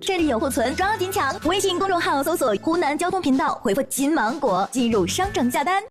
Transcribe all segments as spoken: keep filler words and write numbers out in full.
甚至有库存，抓紧抢！微信公众号搜索湖南交通频道，回复金芒果进入商城下单。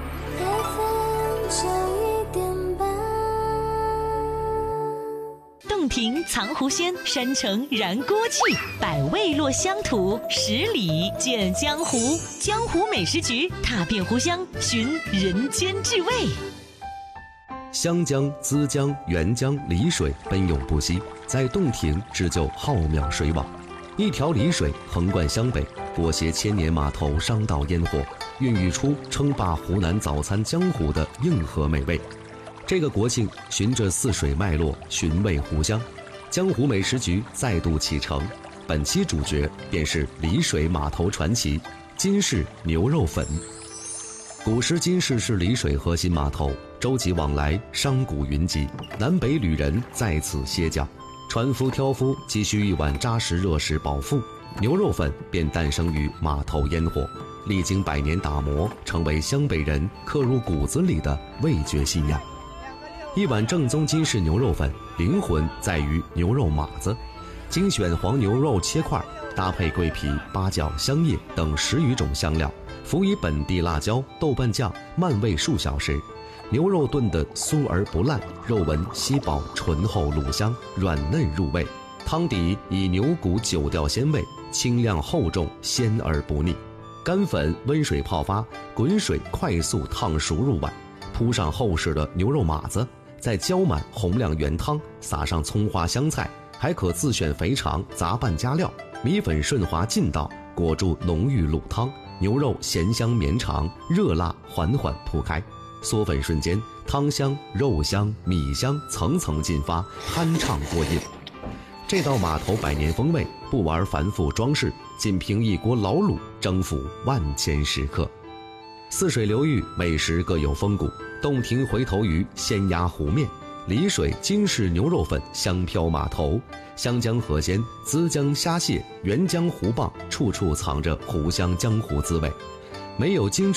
洞庭藏狐仙，山城燃锅气，百味落乡土，十里见江湖。江湖美食局，踏遍湖湘，寻人间至味。 湘江、资江、沅江、丽水奔涌不息，在洞庭织就浩渺水网。一条丽水横贯湘北，裹挟千年码头商道烟火，孕育出称霸湖南早餐江湖的硬核美味。这个国庆，循着泗水脉络，寻味湖湘，江湖美食局再度启程。本期主角便是丽水码头传奇金氏牛肉粉。古时金氏是丽水核心码头，舟楫往来，商贾云集，南北旅人在此歇脚。船夫挑夫急需一碗扎实热食饱腹，牛肉粉便诞生于码头烟火，历经百年打磨，成为湘北人刻入骨子里的味觉信仰。一碗正宗金氏牛肉粉，灵魂在于牛肉码子，精选黄牛肉切块，搭配桂皮、八角、香叶等十余种香料，辅以本地辣椒、豆瓣酱慢煨数小时，牛肉炖得酥而不烂，肉纹稀薄醇厚卤香，软嫩入味。汤底以牛骨酒调鲜味，清亮厚重，鲜而不腻。干粉温水泡发，滚水快速烫熟入碗，铺上厚实的牛肉码子，再浇满红亮原汤，撒上葱花香菜，还可自选肥肠杂拌加料，米粉顺滑劲道，裹住浓郁卤汤，牛肉咸香绵长，热辣缓缓铺开，嗦粉瞬间，汤香、肉香、米香层层进发，酣畅过瘾。这道码头百年风味，不玩繁复装饰，仅凭一锅老卤征服万千食客。泗水流域美食各有风骨，洞庭回头鱼鲜鸭湖面，丽水金氏牛肉粉香飘码头，湘江河鲜、资江虾蟹、沅江湖蚌，处处藏着湖湘江湖滋味。没有精致